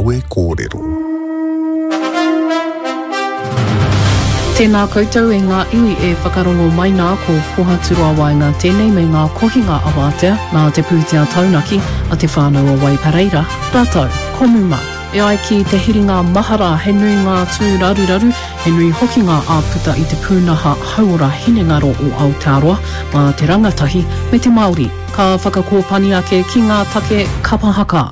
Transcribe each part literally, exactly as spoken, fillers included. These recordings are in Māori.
Awe Kōrero. Tēnā koutou e ngā iwi e whakarongo mai nā ko Pohaturo Wainga tēnei me ngā kohinga awatea nā te pūtea taunaki a te whānau o Waipareira. Rātou, komuma. E ai ki te hiringa mahara he nui ngā tū raru raru, he nui hoki ngā āputa i te pūnaha hauora hinengaro o Aotearoa, mā te rangatahi me te Māori. Ka whakakōpani ake ki ngā take kapahaka.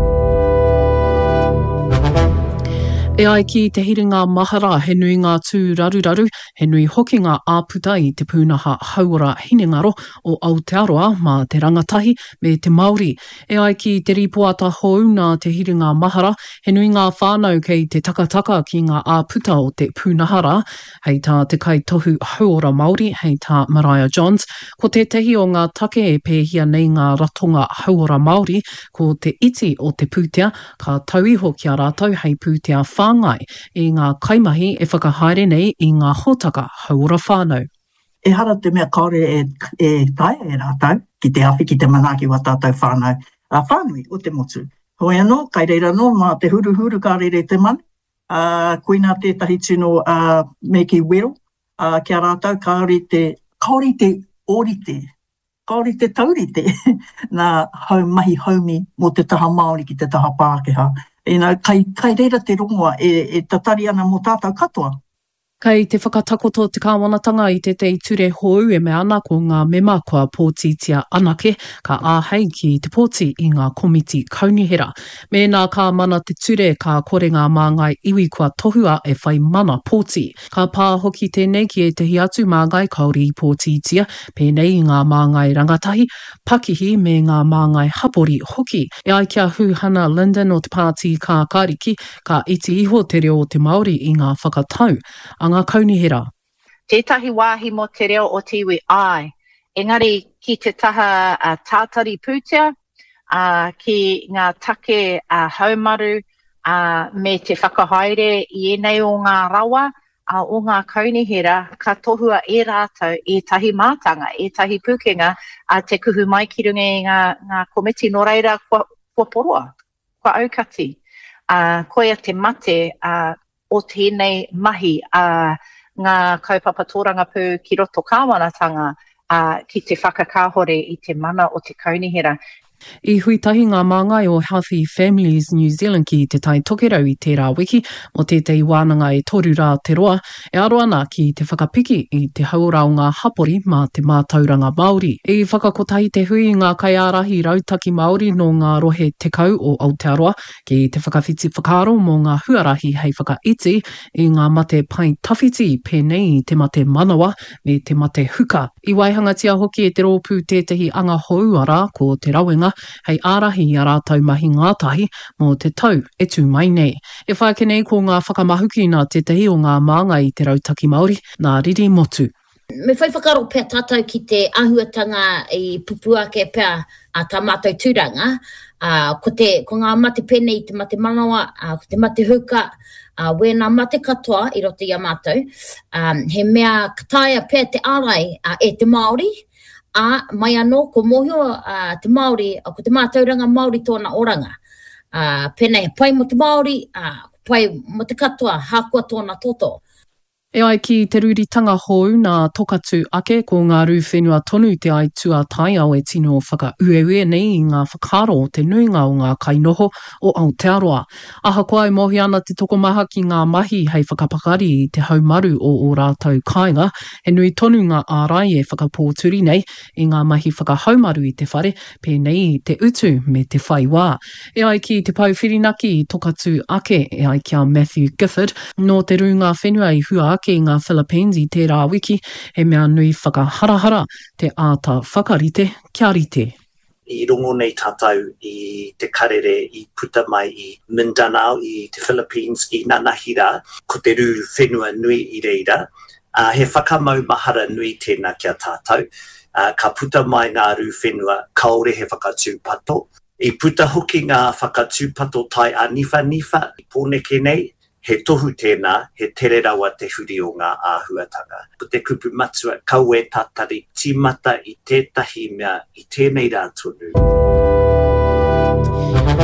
E ai ki te hiringa mahara he nui ngā tū raru raru, he nui hoki ngā āputa i te pūnaha hauora hinengaro o Aotearoa mā te rangatahi me te Māori. E ai ki te ripoata hou nā te hiringa mahara, he nui ngā whānau kei te takataka ki ngā āputa o te pūnahara, hei tā te kai tohu hauora Māori, hei tā Mariah Johns. Ko te tehi o ngā take e pēhia nei ngā ratonga hauora Māori, ko te iti o te pūtea, ka tauiho ki a rātou hei pūtea whāngai i ngā kaimahi e whakahaere nei i ngā hōtaka hauora whānau. E hara te mea kaore e, e tae e rātou, ki te awhi ki te manaki wa tātou whānau. A whānui o te motu. Hoi anō, kai reira no, mā te huru huru ka rere te mani. Uh, koina tētahi tino uh, me ki wero, uh, ki a rātou, kaori te, kaori te orite, kaori te taurite, nā hau mahi haumi mo te taha Māori ki te taha Pākehā. E nā, kai, kai reira te rongoa e, e tatari ana mo tātou katoa. Kei te whakatakoto te kāwanatanga i te te ture hou e me ana ko ngā mema kua pōtitia anake ka āhei ki te pōti i ngā komiti kaunihera. Me nā ka mana te ture ka kore ngā māngai iwi kua tohua e whai mana pōti. Ka pā hoki tēnei ki e te hiatu māngai kauri i pōtitia, pēnei i ngā māngai rangatahi, pakihi me ngā māngai hapori hoki. E ai kia Huhana Linden o te pāti ka kariki, ka iti iho te reo o te Māori i ngā whakatau. Ngā kaunihera. Tētahi wāhi mo te reo o te iwi ai. Engari ki te taha uh, tātari pūtea, uh, ki ngā take uh, haumaru uh, me te whakahaere i enei o ngā rawa, uh, o ngā kaunihera, ka tohua e rātou e tahi mātanga, e tahi pūkenga, uh, te kuhu mai ki runga i ngā, ngā komiti no reira kua, kua poroa, kua aukati. Uh, koia te mate, uh, o tēnei mahi a uh, ngā kaupapa tōranga pū ki roto kāwanatanga uh, ki te whakakāhore i te mana o te kaunihera. I huitahi ngā māngai o Healthy Families New Zealand ki te tai tokerau i tērā wiki, mo tētei wānanga e toru rā te roa, e aro ana ki te whakapiki i te hauora o ngā hapori mā te mātauranga Māori. I whakakotahi te hui ngā kaiārahi rautaki Māori no ngā rohe tekau o Aotearoa, ki te whakawhiti whakaaro mō ngā huarahi hei whakaiti i ngā mate pai tawhiti pēnei i te mate manawa me te mate huka. I waihangatia hoki e te rōpū tētahi anga houara ko te rawenga, hei ārahi a rātou mahi ngātahi mō te tau e tū mai nei. E whaike nei ko ngā whakamahuki nā te tehi o ngā māngai i te rautaki Māori, nā riri motu. Me whai whakaro pēr tātou ki te ahuatanga i pupuake pēr a tā mātou tūranga, uh, ko, te, ko ngā mate pene i te mate manawa, uh, ko te mate huka, uh, wēnā mate katoa i roto i a mātou, um, he mea kataia pēr te ārai uh, e te Māori, a mai anō ko mohio uh, te Māori, ko te mātauranga Māori tōna oranga. Uh, pēnei pai mo te Māori, uh, pai mo te katoa, hākua tōna toto. E ai ki te ruritanga hou nā tokatu ake ko ngā rūwhenua tonu te ai tuatai au e tino whakaueue nei i ngā whakaro o te nuinga o ngā kainoho o Aotearoa. Aha koe mohi ana te tokomaha ki ngā mahi hei whakapakari i te haumaru o o rātou kāinga, he nui tonu ngā ārai e whakapōturi nei i ngā mahi whakahaumaru i te whare, pēnei i te utu me te whaiwā. E ai ki te pauwhirinaki i tokatu ake e ai kia Matthew Gifford, no te runga whenua i hua ki ngā Philippines i tērā wiki, he mea nui whakaharahara te āta whakarite kia rite. I rongo nei tātou i te karere i puta mai i Mindanao i te Philippines i Nanahira, ko te rū whenua nui i reira. Uh, he whakamau mahara nui tēnā kia tātou. Uh, ka puta mai ngā rū whenua, kaore he whakatūpato. I puta hoki ngā whakatūpato tai a nifa nifa i pōneke nei, he tohu tēnā, he tere rawa te huri o ngā āhuatanga. Ko te kupu matua, kau e tātari, tīmata i tētahi mea i tēnei rā tonu.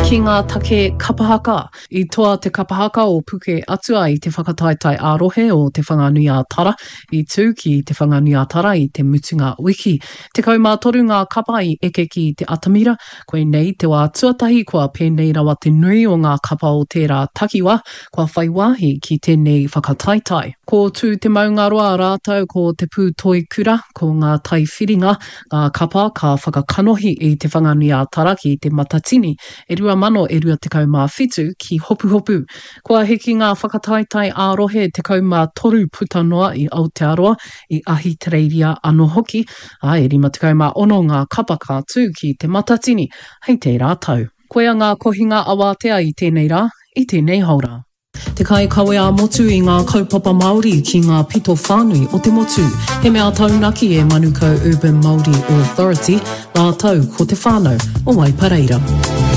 ki ngā take kapahaka. I toa te kapahaka o puke atua i te whakataitai ārohe o te whanganui a Tara, i tū ki te whanganui a Tara i te mutunga wiki. Te kaumātoru ngā kapa i eke ki te atamira, koe nei te wā tuatahi kua pēnei rawa te nui o ngā kapa o tērā takiwa, kua whai wāhi ki tēnei whakataitai. Ko tū te maungaroa rātau ko te pū toi kura, ko ngā tai whiringa, ngā kapa ka whakakanohi i te whanganui a Tara ki te matatini, e rua mano e rua te kaumā whitu ki hopu hopu. Kua hiki ngā whakataitai ārohe te kaumā toru putanoa i Aotearoa i ahi tereiria anō hoki, a e rima te kaumā ono ngā kapa ka tū ki te matatini, hei te rātau. Koea ngā kohinga awatea i tēnei rā, i tēnei haura. Te kai kawe a motu i ngā kaupapa Māori ki ngā pito whānui o te motu. He mea taunaki e Manukau Urban Māori Authority, rātau ko te whānau o Waipareira.